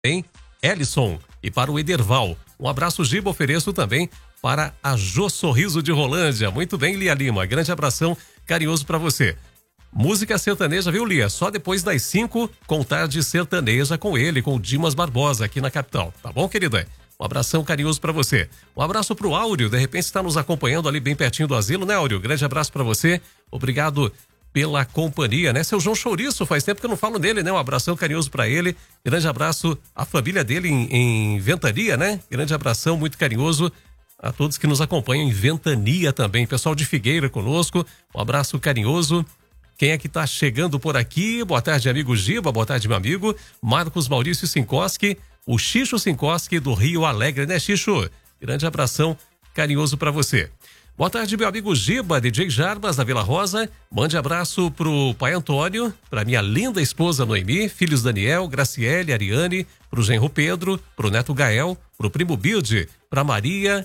Tem Ellison e para o Ederval. Um abraço, Giba, ofereço também para a Jô Sorriso de Rolândia. Muito bem, Lia Lima. Grande abração carinhoso para você. Música sertaneja, viu, Lia? Só depois das 5, com Tarde Sertaneja com ele, com o Dimas Barbosa, aqui na capital. Tá bom, querida? Um abração carinhoso para você. Um abraço pro Áureo, de repente está nos acompanhando ali bem pertinho do asilo, né, Áureo? Grande abraço para você. Obrigado pela companhia, né? Seu João Chouriço, faz tempo que eu não falo dele, né? Um abração carinhoso para ele. Grande abraço à família dele em Ventania, né? Grande abração muito carinhoso a todos que nos acompanham em Ventania também. Pessoal de Figueira conosco, um abraço carinhoso. Quem é que tá chegando por aqui? Boa tarde, amigo Giba, boa tarde, meu amigo. Marcos Maurício Sinkoski, o Xixo Sinkoski do Rio Alegre, né, Xixo? Grande abração carinhoso para você. Boa tarde, meu amigo Giba, DJ Jarbas da Vila Rosa. Mande abraço pro pai Antônio, pra minha linda esposa Noemi, filhos Daniel, Graciele, Ariane, pro genro Pedro, pro neto Gael, pro primo Bilde, pra Maria,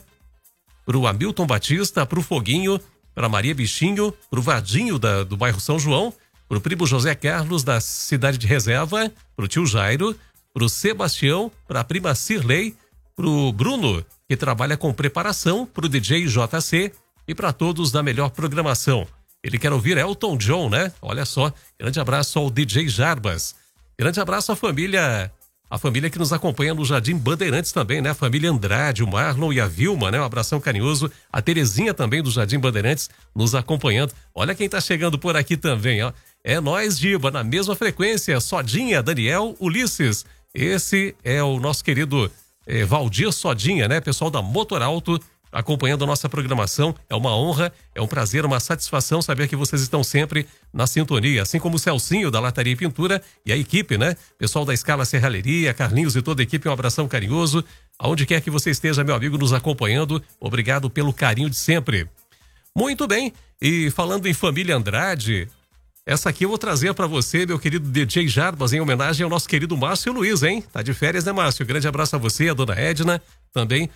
pro Hamilton Batista, pro Foguinho, pra Maria Bichinho, pro Vadinho do bairro São João, pro primo José Carlos da cidade de Reserva, pro tio Jairo, pro Sebastião, pra prima Cirlei, pro Bruno, que trabalha com preparação, pro DJ JC e para todos da melhor programação. Ele quer ouvir Elton John, né? Olha só, grande abraço ao DJ Jarbas. Grande abraço à família que nos acompanha no Jardim Bandeirantes também, né? A família Andrade, o Marlon e a Vilma, né? Um abração carinhoso. A Terezinha também do Jardim Bandeirantes nos acompanhando. Olha quem tá chegando por aqui também, ó. É nós, Giba, na mesma frequência. Sodinha, Daniel, Ulisses. Esse é o nosso querido Valdir Sodinha, né? Pessoal da Motorauto acompanhando a nossa programação. É uma honra, é um prazer, uma satisfação saber que vocês estão sempre na sintonia, assim como o Celcinho da Lataria e Pintura e a equipe, né? Pessoal da Escala Serralheria, Carlinhos e toda a equipe, um abração carinhoso. Aonde quer que você esteja, meu amigo, nos acompanhando, obrigado pelo carinho de sempre. Muito bem, e falando em família Andrade, essa aqui eu vou trazer para você, meu querido DJ Jarbas, em homenagem ao nosso querido Márcio Luiz, hein? Tá de férias, né, Márcio? Grande abraço a você, a dona Edna, também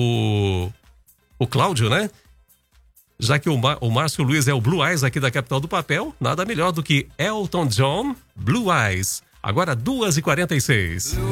o Cláudio, né? Já que o Márcio Luiz é o Blue Eyes aqui da capital do papel, nada melhor do que Elton John, Blue Eyes. Agora 2h46.